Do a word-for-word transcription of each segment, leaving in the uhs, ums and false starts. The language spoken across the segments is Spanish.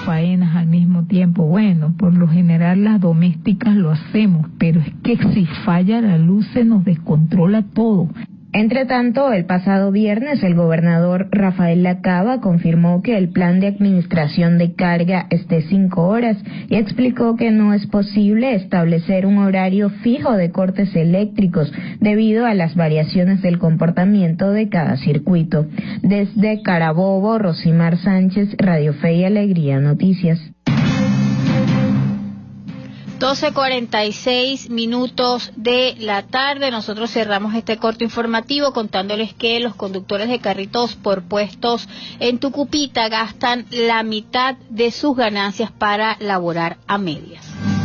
faenas al mismo tiempo. Bueno, por lo general las domésticas lo hacemos, pero es que si falla la luz se nos descontrola todo. Entre tanto, el pasado viernes el gobernador Rafael Lacaba confirmó que el plan de administración de carga es de cinco horas y explicó que no es posible establecer un horario fijo de cortes eléctricos debido a las variaciones del comportamiento de cada circuito. Desde Carabobo, Rosimar Sánchez, Radio Fe y Alegría Noticias. doce cuarenta y seis minutos de la tarde. Nosotros cerramos este corto informativo contándoles que los conductores de carritos por puestos en Tucupita gastan la mitad de sus ganancias para laborar a medias.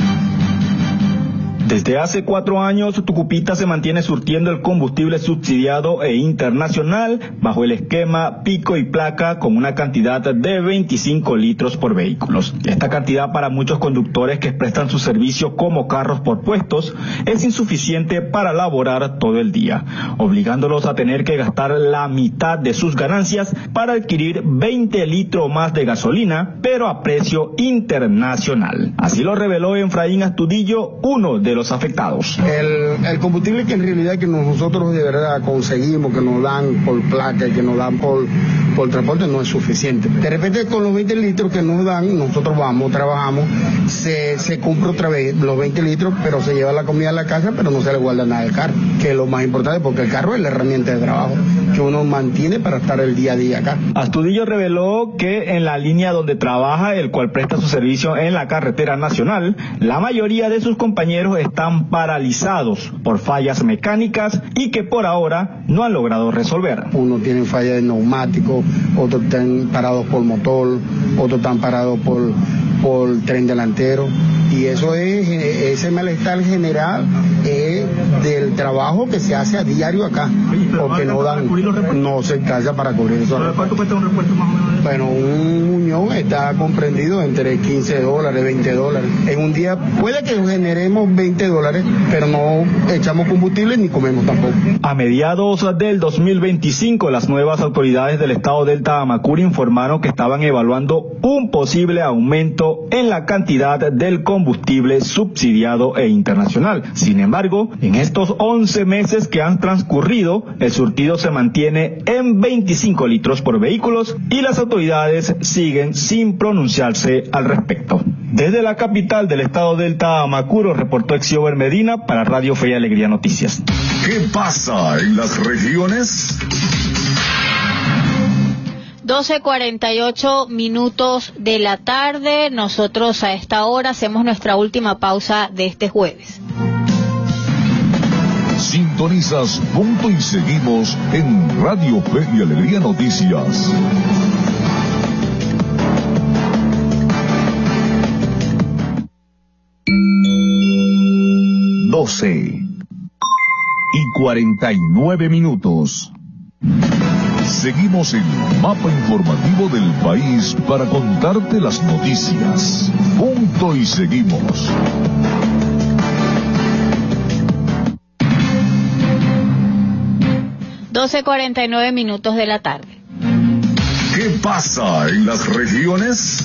Desde hace cuatro años, Tucupita se mantiene surtiendo el combustible subsidiado e internacional bajo el esquema pico y placa con una cantidad de veinticinco litros por vehículos. Esta cantidad para muchos conductores que prestan su servicio como carros por puestos es insuficiente para laborar todo el día, obligándolos a tener que gastar la mitad de sus ganancias para adquirir veinte litros más de gasolina, pero a precio internacional. Así lo reveló Efraín Astudillo, uno de los los afectados. El, el combustible que en realidad que nosotros de verdad conseguimos, que nos dan por placa, que nos dan por, por transporte, no es suficiente. De repente con los veinte litros que nos dan, nosotros vamos, trabajamos, se, se compra otra vez los veinte litros, pero se lleva la comida a la casa, pero no se le guarda nada al carro, que es lo más importante, porque el carro es la herramienta de trabajo que uno mantiene para estar el día a día acá. Astudillo reveló que en la línea donde trabaja, el cual presta su servicio en la carretera nacional, la mayoría de sus compañeros están paralizados por fallas mecánicas y que por ahora no han logrado resolver. Unos tienen falla de neumáticos, otros están parados por motor, otros están parados por, por tren delantero, y eso es, ese malestar general es del trabajo que se hace a diario acá, porque no dan, no se alcanza para cubrir eso. ¿Cuánto cuesta un repuesto más o menos? Bueno, un muñón está comprendido entre quince dólares, veinte dólares. En un día puede que generemos veinte dólares, pero no echamos combustible ni comemos tampoco. A mediados del dos mil veinticinco, las nuevas autoridades del estado Delta Amacuri informaron que estaban evaluando un posible aumento en la cantidad del combustible subsidiado e internacional. Sin embargo, en estos once meses que han transcurrido, el surtido se mantiene en veinticinco litros por vehículos y las autoridades siguen sin pronunciarse al respecto. Desde la capital del estado Delta Amacuro, reportó Exiober Medina para Radio Fe y Alegría Noticias. ¿Qué pasa en las regiones? doce cuarenta y ocho minutos de la tarde. Nosotros a esta hora hacemos nuestra última pausa de este jueves. Sintonizas Punto y seguimos en Radio Fe y Alegría Noticias. doce y cuarenta y nueve minutos. Seguimos en Mapa Informativo del País para contarte las noticias. Punto y seguimos. doce cuarenta y nueve minutos de la tarde. ¿Qué pasa en las regiones?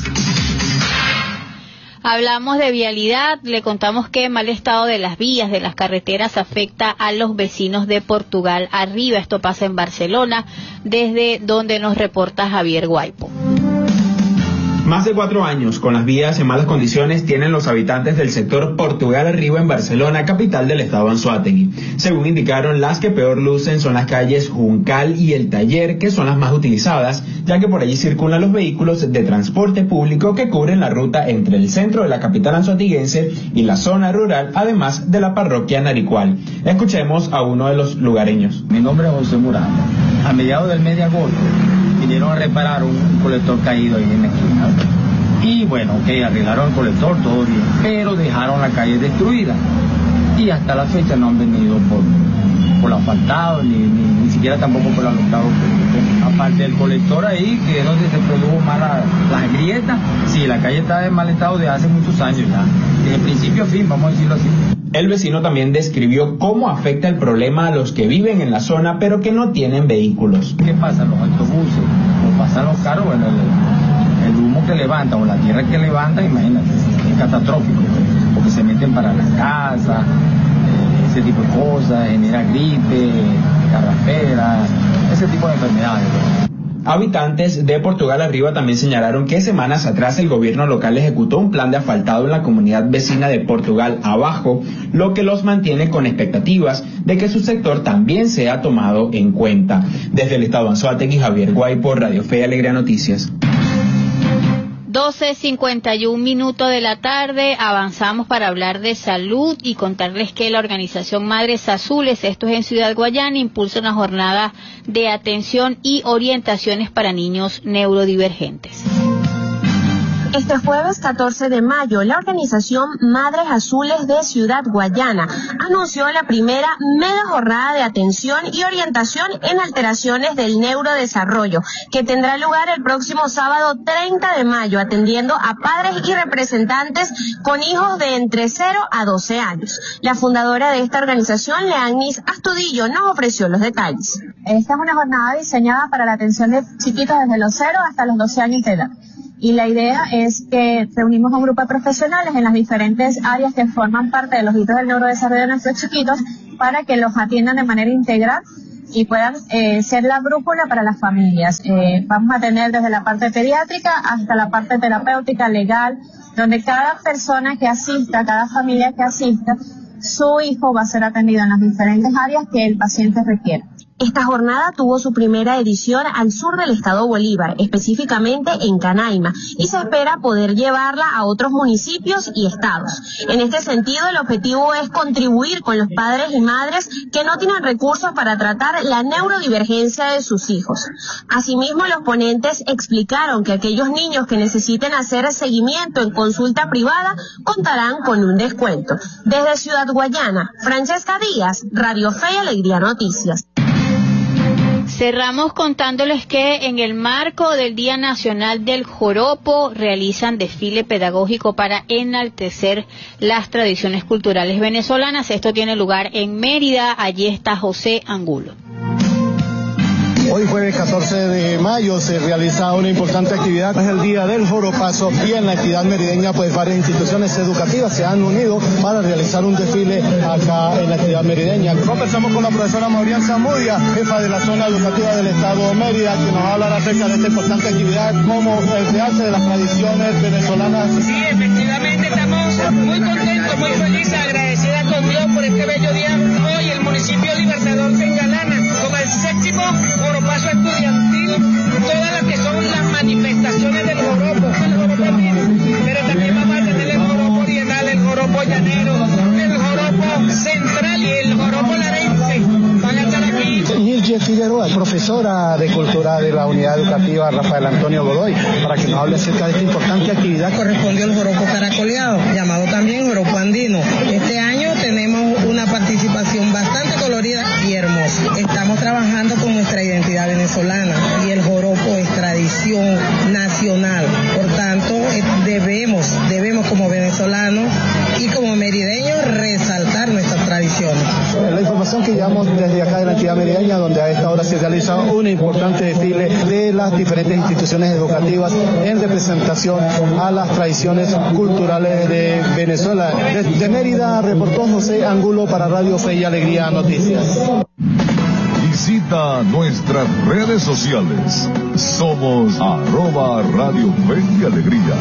Hablamos de vialidad, le contamos que el mal estado de las vías, de las carreteras, afecta a los vecinos de Portugal Arriba. Esto pasa en Barcelona, desde donde nos reporta Javier Guaipo. Más de cuatro años con las vías en malas condiciones tienen los habitantes del sector Portugal Arriba en Barcelona, capital del estado Anzoátegui. Según indicaron, las que peor lucen son las calles Juncal y El Taller, que son las más utilizadas, ya que por allí circulan los vehículos de transporte público que cubren la ruta entre el centro de la capital anzoatiguense y la zona rural, además de la parroquia Naricual. Escuchemos a uno de los lugareños. Mi nombre es José Murano. A mediados del mes de agosto vinieron a reparar un, un colector caído ahí en la esquina. Y bueno, ok, arreglaron el colector, todo bien, pero dejaron la calle destruida. Y hasta la fecha no han venido por, por el asfaltado, ni, ni, ni siquiera tampoco por el alumbrado público. Aparte del colector ahí, que es donde se produjo más la, las grietas, sí, la calle está en mal estado desde hace muchos años ya. Desde principio a fin, vamos a decirlo así. El vecino también describió cómo afecta el problema a los que viven en la zona, pero que no tienen vehículos. ¿Qué pasa? Los autobuses, o pasan los carros, bueno, el, el humo que levanta levantan o la tierra que levantan, imagínate, es catastrófico, porque se meten para las casas, eh, ese tipo de cosas, genera gripe, carraspera, ese tipo de enfermedades. Habitantes de Portugal Arriba también señalaron que semanas atrás el gobierno local ejecutó un plan de asfaltado en la comunidad vecina de Portugal Abajo, lo que los mantiene con expectativas de que su sector también sea tomado en cuenta. Desde el estado Anzoátegui, Javier Guay por Radio Fe y Alegría Noticias. doce cincuenta y un minutos de la tarde, avanzamos para hablar de salud y contarles que la organización Madres Azules, esto es en Ciudad Guayana, impulsa una jornada de atención y orientaciones para niños neurodivergentes. Este jueves catorce de mayo, la organización Madres Azules de Ciudad Guayana anunció la primera mega jornada de atención y orientación en alteraciones del neurodesarrollo, que tendrá lugar el próximo sábado treinta de mayo, atendiendo a padres y representantes con hijos de entre cero a doce años. La fundadora de esta organización, Leanis Astudillo, nos ofreció los detalles. Esta es una jornada diseñada para la atención de chiquitos desde los cero hasta los doce años de edad. Y la idea es que reunimos a un grupo de profesionales en las diferentes áreas que forman parte de los hitos del neurodesarrollo de nuestros chiquitos para que los atiendan de manera integral y puedan eh, ser la brújula para las familias. Eh, vamos a tener desde la parte pediátrica hasta la parte terapéutica, legal, donde cada persona que asista, cada familia que asista, su hijo va a ser atendido en las diferentes áreas que el paciente requiera. Esta jornada tuvo su primera edición al sur del estado Bolívar, específicamente en Canaima, y se espera poder llevarla a otros municipios y estados. En este sentido, el objetivo es contribuir con los padres y madres que no tienen recursos para tratar la neurodivergencia de sus hijos. Asimismo, los ponentes explicaron que aquellos niños que necesiten hacer seguimiento en consulta privada contarán con un descuento. Desde Ciudad Guayana, Francesca Díaz, Radio Fe y Alegría Noticias. Cerramos contándoles que en el marco del Día Nacional del Joropo realizan desfile pedagógico para enaltecer las tradiciones culturales venezolanas. Esto tiene lugar en Mérida, allí está José Angulo. Hoy jueves catorce de mayo se realiza una importante actividad, es el Día del Joropazo, y en la entidad merideña pues varias instituciones educativas se han unido para realizar un desfile acá en la entidad merideña. Conversamos con la profesora Maurián Zamudia, jefa de la zona educativa del estado de Mérida, que nos va a hablar acerca de esta importante actividad, cómo se hace de las tradiciones venezolanas. Sí, efectivamente estamos muy contentos, muy felices, agradecidas con Dios por este bello día. Hoy el municipio Libertador se engalana con el séptimo joropazo estudiantil, todas las que son las manifestaciones del joropo, el joropo viene, pero también vamos a tener el joropo oriental, el joropo llanero, el joropo central y el joropo larense. Van a estar aquí. Nilje Figueroa, profesora de Cultura de la Unidad Educativa Rafael Antonio Godoy, para que nos hable acerca de esta importante actividad. Correspondió el joropo caracoleado, llamado también joropo andino. Este año tenemos una participación bastante colorida y hermosa. Estamos trabajando con nuestra identidad venezolana y el joropo es tradición nacional. Por tanto, debemos, debemos como venezolanos y como merideños resaltar nuestras tradiciones. La información que llevamos desde acá de la entidad merideña, donde a esta hora se realiza un importante desfile de las diferentes instituciones educativas en representación a las tradiciones culturales de Venezuela. Desde Mérida reportó José Angulo para Radio Fe y Alegría Noticias. Visita nuestras redes sociales. Somos arroba Radio Fe y Alegría.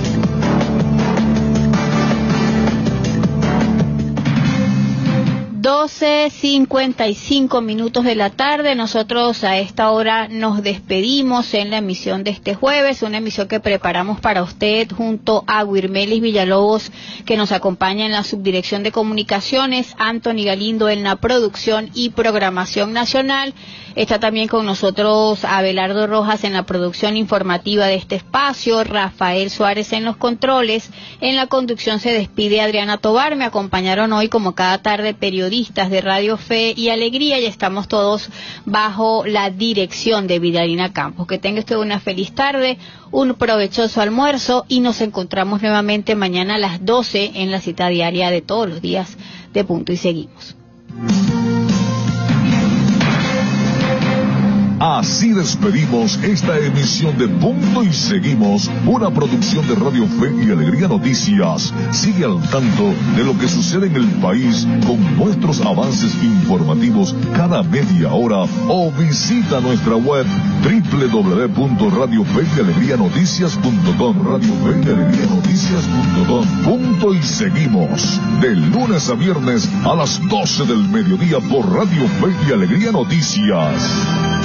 doce cincuenta y cinco minutos de la tarde. Nosotros a esta hora nos despedimos en la emisión de este jueves, una emisión que preparamos para usted junto a Wirmelis Villalobos, que nos acompaña en la subdirección de comunicaciones, Anthony Galindo en la producción y programación nacional. Está también con nosotros Abelardo Rojas en la producción informativa de este espacio, Rafael Suárez en los controles. En la conducción se despide Adriana Tobar. Me acompañaron hoy, como cada tarde, periodistas de Radio Fe y Alegría, y estamos todos bajo la dirección de Vidalina Campos. Que tenga usted una feliz tarde, un provechoso almuerzo, y nos encontramos nuevamente mañana a las doce en la cita diaria de todos los días de Punto y Seguimos. Así despedimos esta emisión de Punto y Seguimos, una producción de Radio Fe y Alegría Noticias. Sigue al tanto de lo que sucede en el país con nuestros avances informativos cada media hora o visita nuestra web doble u doble u doble u punto radio fe y alegría noticias punto com. Radio Fe y Alegría Noticias punto com. Punto y Seguimos, de lunes a viernes a las doce del mediodía por Radio Fe y Alegría Noticias.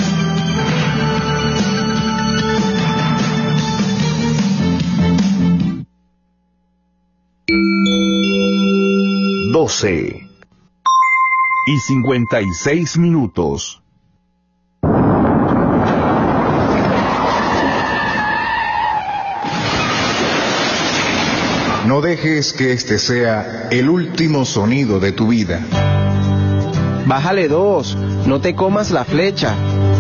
doce y cincuenta y seis minutos. No dejes que este sea el último sonido de tu vida. Bájale dos, no te comas la flecha.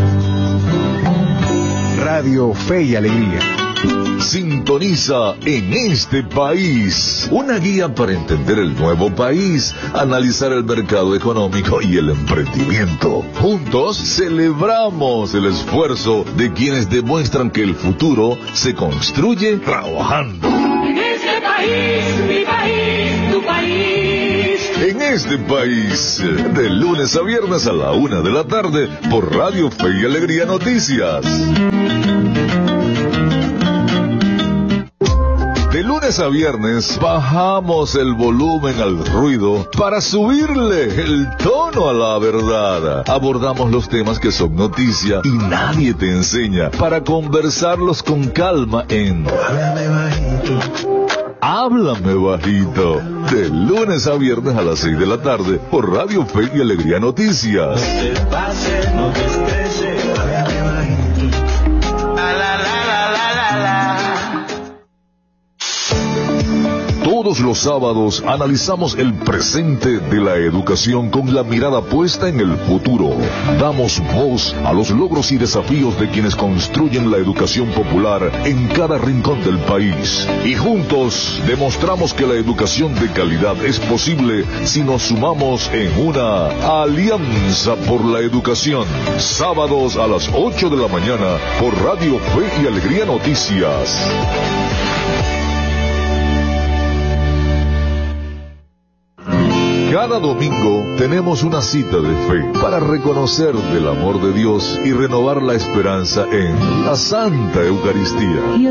Radio Fe y Alegría. Sintoniza En Este País, una guía para entender el nuevo país, analizar el mercado económico y el emprendimiento. Juntos celebramos el esfuerzo de quienes demuestran que el futuro se construye trabajando. En este país, mi país, tu país. En Este País, de lunes a viernes a la una de la tarde por Radio Fe y Alegría Noticias. De lunes a viernes bajamos el volumen al ruido para subirle el tono a la verdad. Abordamos los temas que son noticia y nadie te enseña para conversarlos con calma en Háblame Bajito. Háblame Bajito. De lunes a viernes a las seis de la tarde por Radio Fe y Alegría Noticias. No te pases, no te estreses, háblame bajito. La, la, la, la, la, la, la. Todos los sábados analizamos el presente de la educación con la mirada puesta en el futuro. Damos voz a los logros y desafíos de quienes construyen la educación popular en cada rincón del país. Y juntos demostramos que la educación de calidad es posible si nos sumamos en una alianza por la educación. Sábados a las ocho de la mañana por Radio Fe y Alegría Noticias. Cada domingo tenemos una cita de fe para reconocer del amor de Dios y renovar la esperanza en la Santa Eucaristía.